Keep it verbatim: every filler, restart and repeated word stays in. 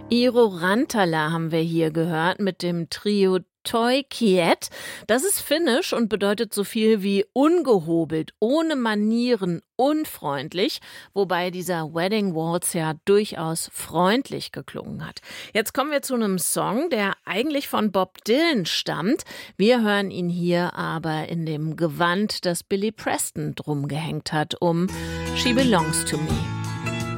Iiro Rantala haben wir hier gehört mit dem Trio Toi Kiet. Das ist finnisch und bedeutet so viel wie ungehobelt, ohne Manieren, unfreundlich, wobei dieser Wedding Waltz ja durchaus freundlich geklungen hat. Jetzt kommen wir zu einem Song, der eigentlich von Bob Dylan stammt. Wir hören ihn hier aber in dem Gewand, das Billy Preston drum gehängt hat, um She Belongs to Me.